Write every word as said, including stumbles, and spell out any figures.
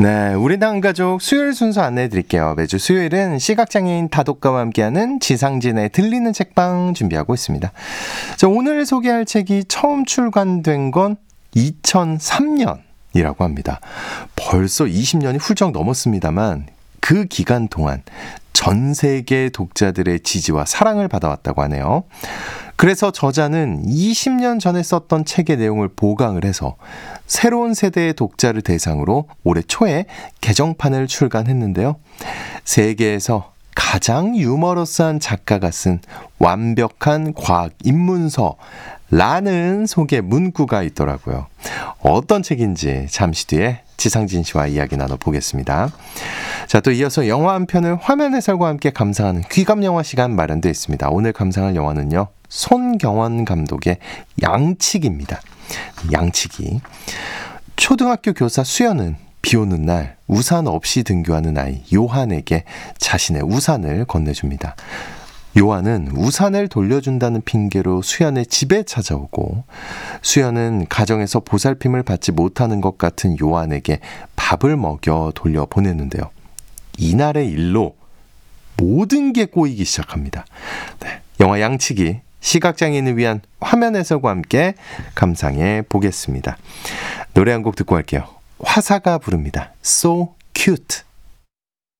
네, 우리당 가족 수요일 순서 안내해 드릴게요. 매주 수요일은 시각장애인 다독가와 함께하는 지상진의 들리는 책방 준비하고 있습니다. 자, 오늘 소개할 책이 처음 출간된 건 이천삼 년이라고 합니다. 벌써 이십 년이 훌쩍 넘었습니다만 그 기간 동안 전 세계 독자들의 지지와 사랑을 받아왔다고 하네요. 그래서 저자는 이십 년 전에 썼던 책의 내용을 보강을 해서 새로운 세대의 독자를 대상으로 올해 초에 개정판을 출간했는데요. 세계에서 가장 유머러스한 작가가 쓴 완벽한 과학 입문서라는 소개 문구가 있더라고요. 어떤 책인지 잠시 뒤에 지상진 씨와 이야기 나눠보겠습니다. 자, 또 이어서 영화 한 편을 화면 해설과 함께 감상하는 귀감영화 시간 마련되어 있습니다. 오늘 감상할 영화는요, 손경원 감독의 양치기입니다. 양치기. 초등학교 교사 수연은 비 오는 날 우산 없이 등교하는 아이 요한에게 자신의 우산을 건네줍니다. 요한은 우산을 돌려준다는 핑계로 수연의 집에 찾아오고, 수연은 가정에서 보살핌을 받지 못하는 것 같은 요한에게 밥을 먹여 돌려보내는데요. 이날의 일로 모든 게 꼬이기 시작합니다. 네, 영화 양치기, 시각장애인을 위한 화면 해설과 함께 감상해 보겠습니다. 노래 한 곡 듣고 할게요. 화사가 부릅니다. So cute.